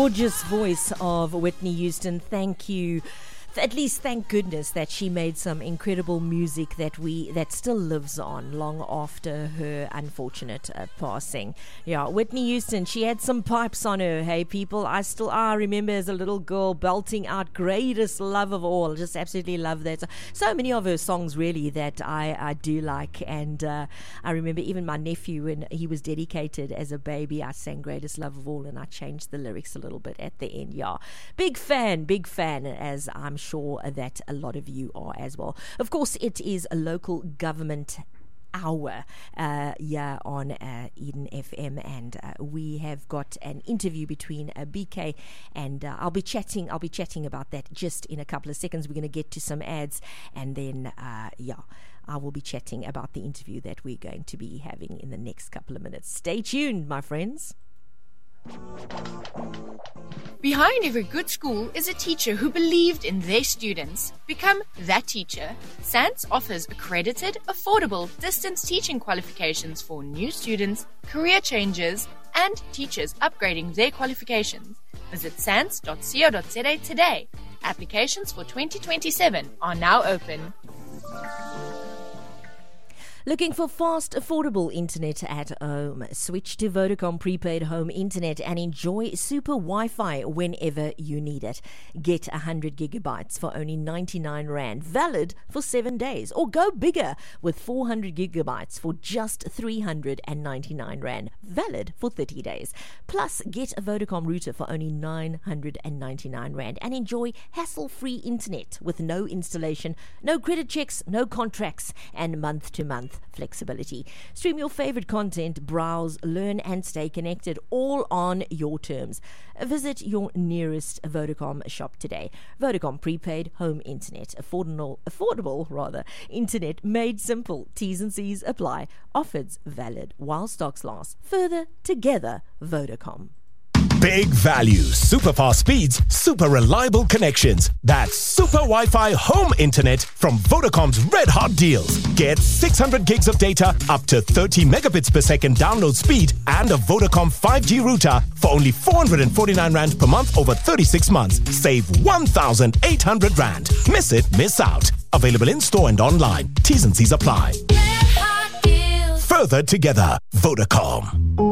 Gorgeous voice of Whitney Houston. Thank you. At least thank goodness that she made some incredible music that still lives on long after her unfortunate passing. Yeah, Whitney Houston, she had some pipes on her. Hey people, I remember as a little girl belting out Greatest Love of All. Just absolutely love that. So many of her songs really that I do like, and I remember even my nephew, when he was dedicated as a baby, I sang Greatest Love of All and I changed the lyrics a little bit at the end. Yeah, big fan, as I'm sure that a lot of you are as well. Of course, it is a local government hour on Eden FM, and we have got an interview between BK and I'll be chatting about that just in a couple of seconds. We're going to get to some ads, and then I will be chatting about the interview that we're going to be having in the next couple of minutes. Stay tuned, my friends. Behind every good school is a teacher who believed in their students. Become that teacher. SANS offers accredited, affordable distance teaching qualifications for new students, career changers, and teachers upgrading their qualifications. Visit sans.co.za today. Applications for 2027 are now open. Looking for fast, affordable internet at home? Switch to Vodacom prepaid home internet and enjoy super Wi-Fi whenever you need it. Get 100 gigabytes for only 99 Rand, valid for 7 days. Or go bigger with 400 gigabytes for just 399 Rand, valid for 30 days. Plus, get a Vodacom router for only 999 Rand and enjoy hassle-free internet with no installation, no credit checks, no contracts, and month-to-month flexibility. Stream your favorite content, browse, learn, and stay connected, all on your terms. Visit your nearest Vodacom shop today. Vodacom prepaid home internet, affordable internet made simple. T's and C's apply. Offers valid while stocks last. Further together, Vodacom. Big value, super fast speeds, super reliable connections. That's Super Wi-Fi Home Internet from Vodacom's Red Hot Deals. Get 600 gigs of data, up to 30 megabits per second download speed, and a Vodacom 5G router for only 449 Rand per month over 36 months. Save 1,800 Rand. Miss it, miss out. Available in store and online. T's and C's apply. Further together, Vodacom.